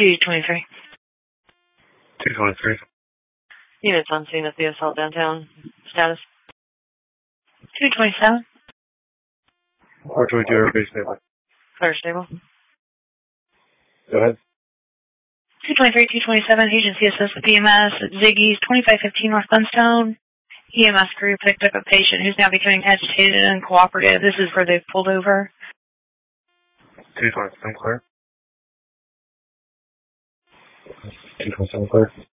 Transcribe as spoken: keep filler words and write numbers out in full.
two twenty-three. two twenty-three. Units on scene at the assault downtown. Status? two twenty-seven. four twenty-two, everybody stable. Clear stable. Go ahead. two twenty-three, two twenty-seven, agency assist with E M S at Ziggy's, twenty-five fifteen North Gunstone. E M S crew picked up a patient who's now becoming agitated and cooperative. This is where they've pulled over. two twenty-seven, clear. two twenty-seven, clear.